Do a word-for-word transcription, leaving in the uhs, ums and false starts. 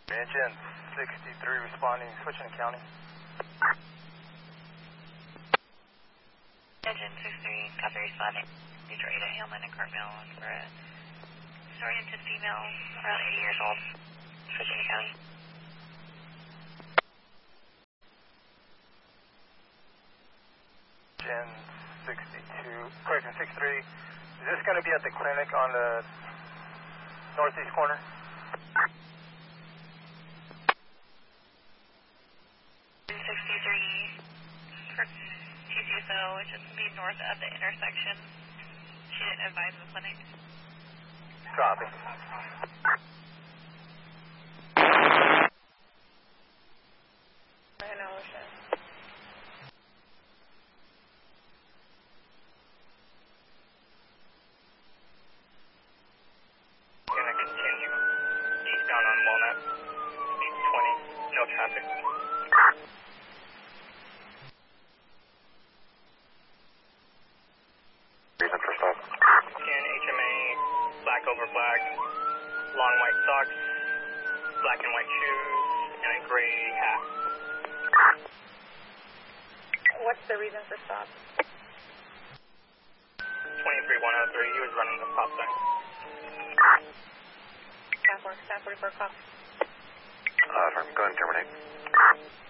Engine sixty-three responding, switching to county. Engine sixty-three, copy responding. Detroit to Hillman and Cartmill for a disoriented female around eighty years old, switching to county. Engine sixty-two, correction sixty-three. Is this going to be at the clinic on the northeast corner? sixty-three for T C S O, which is be north of the intersection. She didn't advise the clinic. Copy. Right now, Ocean. Gonna continue eastbound on Walnut, speed twenty, no traffic. Reason for stop. In H M A, black over black, long white socks, black and white shoes, and a gray hat. What's the reason for stop? twenty-three one oh three, he was running the stop sign. Staff work, staff forty-four cop. Uh, I'm going to terminate.